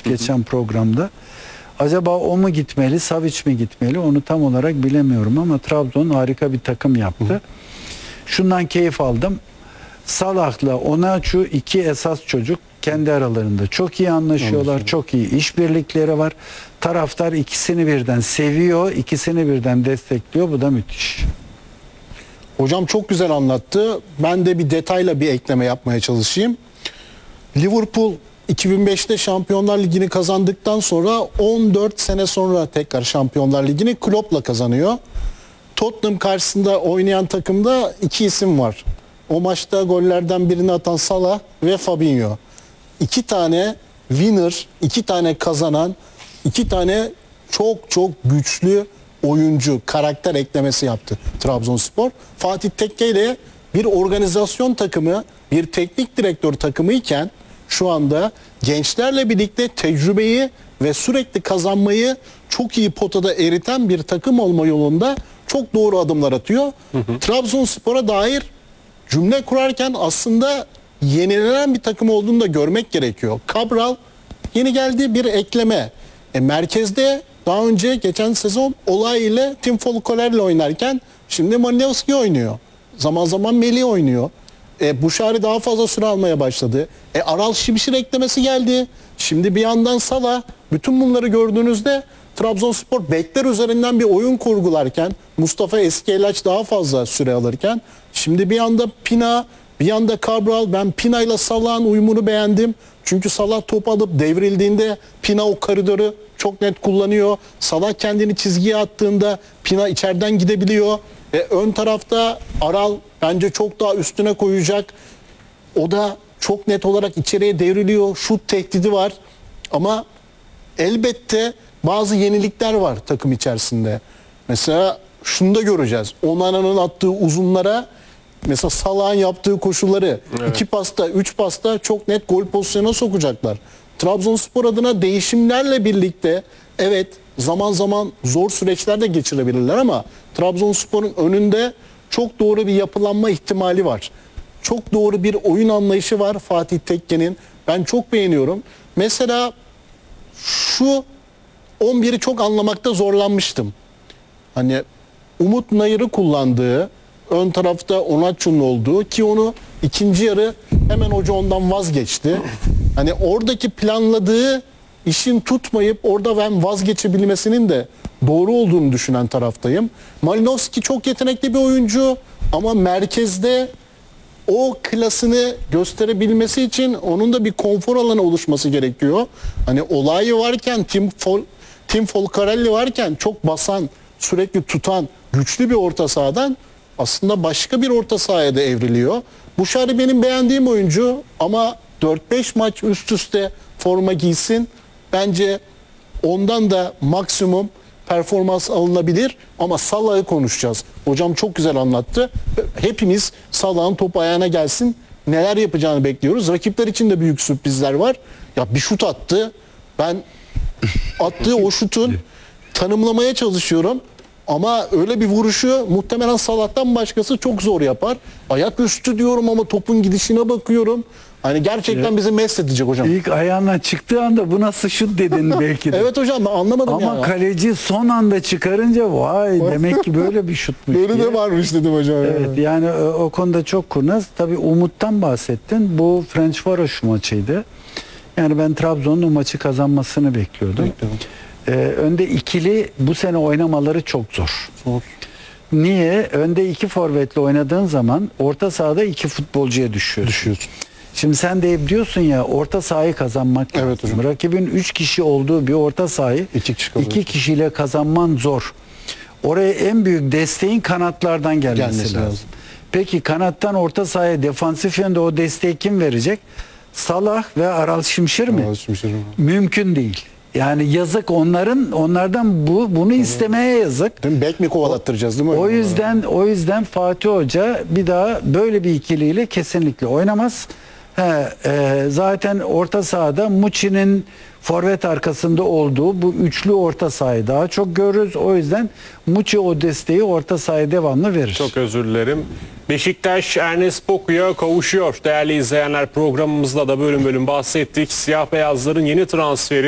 geçen programda. Acaba o mu gitmeli, Savic mi gitmeli onu tam olarak bilemiyorum ama Trabzon harika bir takım yaptı. Şundan keyif aldım. Salah'la Onaçu iki esas çocuk kendi aralarında çok iyi anlaşıyorlar. Çok iyi işbirlikleri var. Taraftar ikisini birden seviyor, ikisini birden destekliyor. Bu da müthiş. Hocam çok güzel anlattı. Ben de bir detayla bir ekleme yapmaya çalışayım. Liverpool 2005'te Şampiyonlar Ligi'ni kazandıktan sonra 14 sene sonra tekrar Şampiyonlar Ligi'ni Klopp'la kazanıyor. Tottenham karşısında oynayan takımda iki isim var. O maçta gollerden birini atan Salah ve Fabinho. İki tane winner, iki tane kazanan, iki tane çok güçlü oyuncu, karakter eklemesi yaptı Trabzonspor. Fatih Tekke ile bir organizasyon takımı, bir teknik direktör takımı iken şu anda gençlerle birlikte tecrübeyi ve sürekli kazanmayı çok iyi potada eriten bir takım olma yolunda çok doğru adımlar atıyor. Trabzonspor'a dair cümle kurarken aslında yenilen bir takım olduğunu da görmek gerekiyor. Cabral yeni geldiği bir ekleme. Merkezde daha önce geçen sezon Olay ile Tim Folkoler ile oynarken şimdi Malinowski oynuyor. Zaman zaman Melih oynuyor. Buşari daha fazla süre almaya başladı. Aral Şimşir eklemesi geldi. Şimdi bir yandan Salah. Bütün bunları gördüğünüzde Trabzonspor bekler üzerinden bir oyun kurgularken Mustafa Eskiyelaç daha fazla süre alırken şimdi bir yanda Pina, bir yanda Cabral. Ben Pina ile Salah'ın uyumunu beğendim. Çünkü Salah top alıp devrildiğinde Pina o koridoru çok net kullanıyor. Salah kendini çizgiye attığında Pina içeriden gidebiliyor. Ön tarafta Aral bence çok daha üstüne koyacak. O da çok net olarak içeriye devriliyor. Şut tehdidi var. Ama elbette bazı yenilikler var takım içerisinde. Mesela şunu da göreceğiz. Onana'nın attığı uzunlara mesela Salah'ın yaptığı koşuları 2 pasta, 3 pasta çok net gol pozisyonuna sokacaklar. Trabzonspor adına değişimlerle birlikte evet zaman zaman zor süreçler de geçirebilirler ama Trabzonspor'un önünde çok doğru bir yapılanma ihtimali var. Çok doğru bir oyun anlayışı var Fatih Tekke'nin. Ben çok beğeniyorum. Mesela şu 11'i çok anlamakta zorlanmıştım. Hani Umut Nayır'ı kullandığı, ön tarafta Onaçu'nun olduğu ki onu ikinci yarı hemen hoca ondan vazgeçti. Hani oradaki planladığı işin tutmayıp orada ben vazgeçebilmesinin de doğru olduğunu düşünen taraftayım. Malinowski çok yetenekli bir oyuncu ama merkezde o klasını gösterebilmesi için onun da bir konfor alanı oluşması gerekiyor. Hani Olayı varken, Tim Folcarelli varken çok basan, sürekli tutan, güçlü bir orta sahadan aslında başka bir orta sahaya da evriliyor. Buşari benim beğendiğim oyuncu ama 4-5 maç üst üste forma giysin. Bence ondan da maksimum performans alınabilir ama Salah'ı konuşacağız. Hocam çok güzel anlattı. Hepimiz Salah'ın top ayağına gelsin. Neler yapacağını bekliyoruz. Rakipler için de büyük sürprizler var. Ya bir şut attı. Ben attığı o şutun tanımlamaya çalışıyorum. Ama öyle bir vuruşu muhtemelen Salah'tan başkası çok zor yapar. Ayaküstü diyorum ama topun gidişine bakıyorum. Hani gerçekten bizi mest edecek hocam. İlk ayağına çıktığı anda bu nasıl şut dedin belki de. Evet hocam ben anlamadım ama yani. kaleci son anda çıkarınca vay demek ki böyle bir şutmuş Böyle diye. de varmış dedim hocam. Evet yani o konuda çok kurnaz. Tabii Umut'tan bahsettin. Bu Ferencvaros maçıydı. Yani ben Trabzon'un o maçı kazanmasını bekliyordum. Önde ikili bu sene oynamaları çok zor. Niye? Önde iki forvetle oynadığın zaman orta sahada iki futbolcuya düşüyorsun. Şimdi sen de hep diyorsun ya orta sahayı kazanmak lazım. Evet hocam. Rakibin 3 kişi olduğu bir orta sahayı iki kişiyle kazanman zor. Oraya en büyük desteğin kanatlardan gelmesi lazım. Peki kanattan orta sahaya defansif yönde o desteği kim verecek? Salah ve Aral Şimşir mi? Mümkün değil. Yani yazık onlardan bunu istemeye yazık. Bek mi kovalattıracağız değil mi? O yüzden Fatih Hoca bir daha böyle bir ikiliyle kesinlikle oynamaz. Zaten orta sahada Muçi'nin forvet arkasında olduğu bu üçlü orta sahayı daha çok görürüz. O yüzden Muçi o desteği orta sahaya devamlı verir. Çok özür dilerim. Beşiktaş Ernest Poku'ya kavuşuyor. Değerli izleyenler, programımızda da bölüm bölüm bahsettik. Siyah beyazların yeni transferi